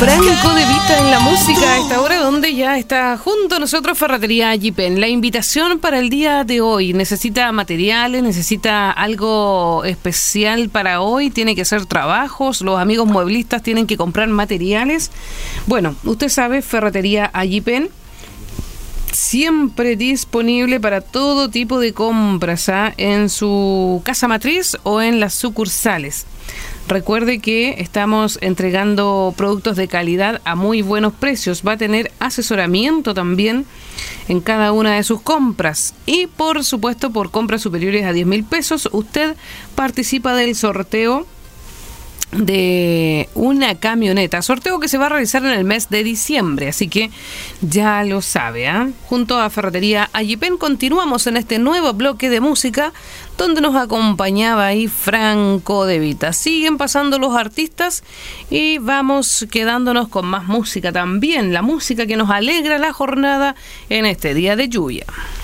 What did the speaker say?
Franco De Vita en la música a esta hora, donde ya está junto a nosotros Ferretería Agipén. La invitación para el día de hoy: necesita materiales, necesita algo especial para hoy, tiene que hacer trabajos, los amigos mueblistas tienen que comprar materiales. Bueno, usted sabe, Ferretería Agipén siempre disponible para todo tipo de compras, en su casa matriz o en las sucursales. Recuerde que estamos entregando productos de calidad a muy buenos precios. Va a tener asesoramiento también en cada una de sus compras. Y por supuesto, por compras superiores a 10.000 pesos, usted participa del sorteo de una camioneta, sorteo que se va a realizar en el mes de diciembre, así que ya lo sabe, Junto a Ferretería Agipén continuamos en este nuevo bloque de música donde nos acompañaba ahí Franco De Vita. Siguen pasando los artistas y vamos quedándonos con más música también, la música que nos alegra la jornada en este día de lluvia.